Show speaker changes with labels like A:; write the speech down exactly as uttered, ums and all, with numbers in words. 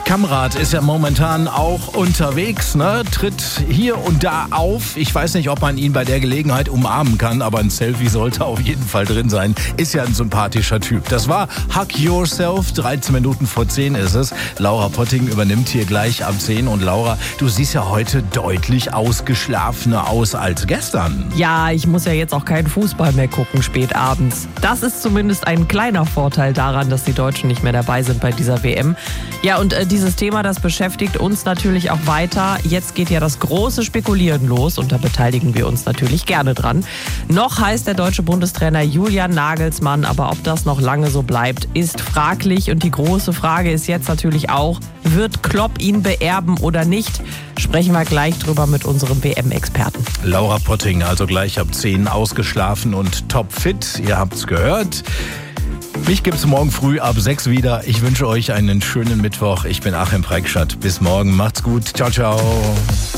A: Kamrat ist ja momentan auch unterwegs, ne? Tritt hier und da auf. Ich weiß nicht, ob man ihn bei der Gelegenheit umarmen kann, aber ein Selfie sollte auf jeden Fall drin sein. Ist ja ein sympathischer Typ. Das war Hug Yourself. dreizehn Minuten vor zehn ist es. Laura Potting übernimmt hier gleich ab zehn. Und Laura, du siehst ja heute deutlich ausgeschlafener aus als gestern.
B: Ja, ich muss ja jetzt auch keinen Fußball mehr gucken spät abends. Das ist zumindest ein kleiner Vorteil daran, dass die Deutschen nicht mehr dabei sind bei dieser W M. Ja, und äh, dieses Thema, das beschäftigt uns natürlich auch weiter. Jetzt geht ja das große Spekulieren los und da beteiligen wir uns natürlich gerne dran. Noch heißt der deutsche Bundestrainer Julian Nagelsmann, aber ob das noch lange so bleibt, ist fraglich. Und die große Frage ist jetzt natürlich auch, wird Klopp ihn beerben oder nicht? Sprechen wir gleich drüber mit unserem W M-Experten.
A: Laura Potting, also gleich ab zehn, ausgeschlafen und topfit. Ihr habt's gehört. Mich gibt's morgen früh ab sechs wieder. Ich wünsche euch einen schönen Mittwoch. Ich bin Achim Preikschat. Bis morgen. Macht's gut. Ciao, ciao.